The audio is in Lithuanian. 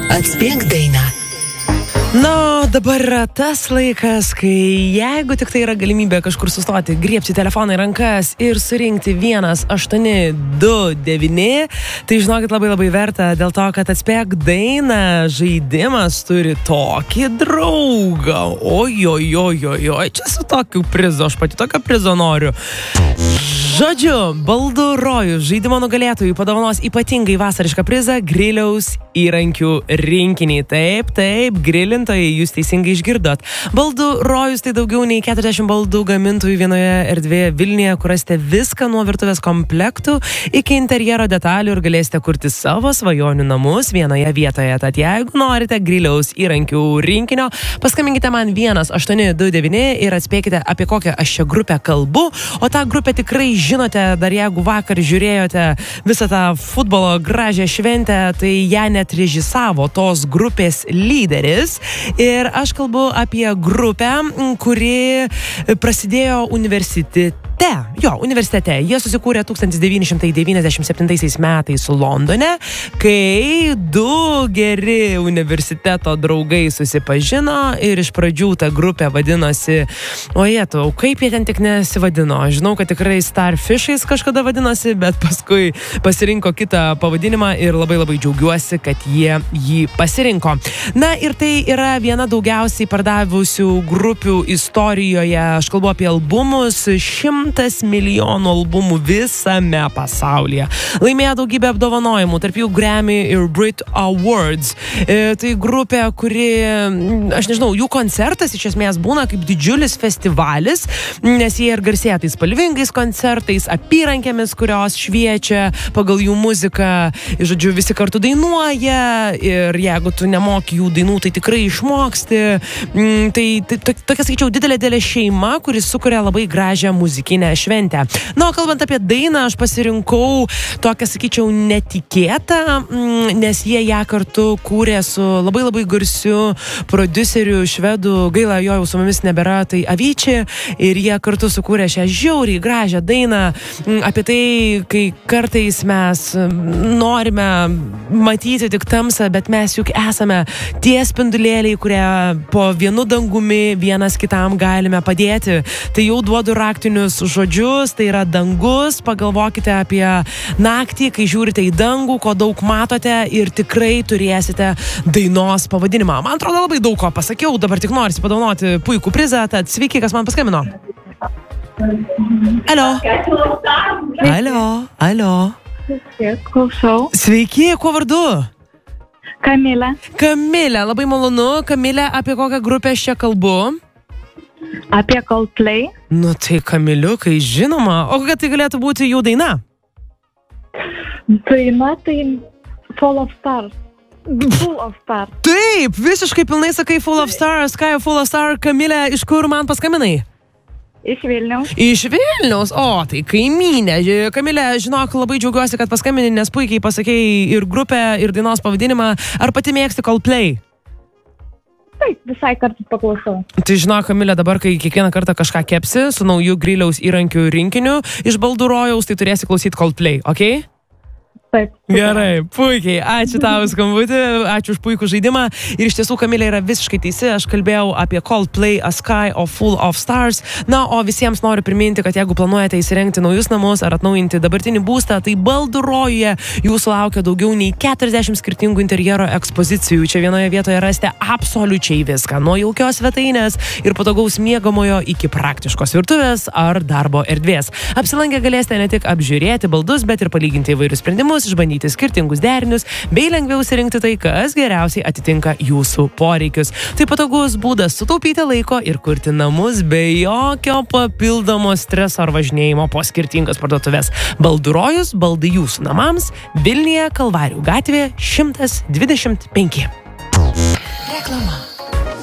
Atspėk dainą. Na, dabar yra tas laikas, kai jeigu tik tai yra galimybė kažkur sustoti, griebti telefoną į rankas ir surinkti 1829, tai žinokit labai verta, dėl to, kad Atspėk dainą žaidimas turi tokį draugą. Oi, čia su tokiu prizu, aš pati tokio prizo noriu. Žodžiu, Baldų rojus žaidimo nugalėtojų padovanos ypatingai vasarišką prizą griliaus įrankių rinkinį. Taip, grilintojai, jūs teisingai išgirdot. Baldų rojus tai daugiau nei 40 baldų gamintojų vienoje erdvėje Vilniuje, kur rasite viską nuo virtuvės komplektų iki interjero detalių ir galėsite kurti savo svajonių namus vienoje vietoje. Tad jeigu norite griliaus įrankių rinkinio, paskambinkite man 1829 ir atspėkite, apie kokią aš šią grupę kalbu, o tą grupę tikrai žinote, dar jeigu vakar žiūrėjote visą tą futbolo gražią šventę, tai ją net režisavo tos grupės lyderis. Ir aš kalbu apie grupę, kuri prasidėjo universitete. Jie susikūrė 1997 metais Londone, kai du geri universiteto draugai susipažino ir iš pradžių ta grupė vadinosi, kaip jie ten tik nesivadino. Žinau, kad tikrai Starfishais kažkada vadinosi, bet paskui pasirinko kitą pavadinimą ir labai džiaugiuosi, kad jie jį pasirinko. Na ir tai yra viena daugiausiai pardavusių grupių istorijoje. Aš kalbu apie albumus, 100 milijonų albumų visame pasaulyje. Laimėjo daugybę apdovanojimų, tarp jų Grammy ir Brit Awards. Tai grupė, kuri, aš nežinau, jų koncertas iš esmės būna kaip didžiulis festivalis, nes jie ir garsėja tais spalvingais koncertais, apyrankėmis, kurios šviečia pagal jų muziką. Žodžiu, visi kartu dainuoja ir jeigu tu nemoki jų dainų, tai tikrai išmoksti. Tai tokia, sakyčiau, didelė šeima, kuris sukuria labai gražią muzikinę šventę. Na, o kalbant apie dainą, aš pasirinkau tokią, sakyčiau, netikėtą, nes jie ją kartu kūrė su labai garsiu prodiuseriu švedų, gaila, jo jau su mumis nebėra, tai Avicii, ir jie kartu sukūrė šią žiauriai gražią dainą apie tai, kai kartais mes norime matyti tik tamsą, bet mes juk esame tie spindulėliai, kurie po vienu dangumi vienas kitam galime padėti. Tai jau duodu raktinius žodžius, tai yra dangus, pagalvokite apie naktį, kai žiūrite į dangų, ko daug matote ir tikrai turėsite dainos pavadinimą. Man atrodo, labai daug ko pasakiau, dabar tik norisi padovanoti puikų prizą, tad sveiki, kas man paskambino. Alio. Klausau. Sveiki, kuo vardu? Kamilė, labai malonu. Kamilė, apie kokią grupę aš čia kalbu? Apie Coldplay. Nu tai Kamiliukai, žinoma. O kokia tai galėtų būti jų daina? Daina tai Full of Stars. Taip, visiškai pilnai sakai Full of Stars. Ką jau Full of Stars, Kamilė, iš kur man paskambinai? Iš Vilniaus. Iš Vilniaus? O, tai kaimynė. Kamilė, žinok, labai džiaugiuosi, kad paskambini, nes puikiai pasakei ir grupę, ir dainos pavadinimą. Ar pati mėgsti Coldplay? Taip, visai kartais paklausau. Tai žinok, Kamilė, dabar, kai kiekvieną kartą kažką kepsi su nauju griliaus įrankių rinkiniu iš Baldų rojaus, tai turėsi klausyti Coldplay, okei? Taip. Gerai, puikiai. Ačiū tau skambutį, ačiū už puikų žaidimą. Ir iš tiesų, Kamilė yra visiškai teisi. Aš kalbėjau apie Coldplay, A Sky of Full of Stars. Na, o visiems noriu priminti, kad jeigu planuojate įsirengti naujus namus ar atnaujinti dabartinį būstą, tai Baldų rojuje jūsų laukia daugiau nei 40 skirtingų interjero ekspozicijų. Čia vienoje vietoje rasite absoliučiai viską. Nuo jaukios svetainės ir patogaus miegamojo iki praktiškos virtuvės ar darbo erdvės. Apsilankę galėsite ne tik apžiūrėti baldus, bet ir palyginti įvairius sprendimus, išbandyti skirtingus derinius, bei lengviau surinkti tai, kas geriausiai atitinka jūsų poreikius. Tai patogus būdas sutaupyti laiko ir kurti namus be jokio papildomo streso ar važinėjimo po skirtingas parduotuvės. Baldų rojus, baldai jūsų namams, Vilniuje, Kalvarijų gatvėje 125. Reklama.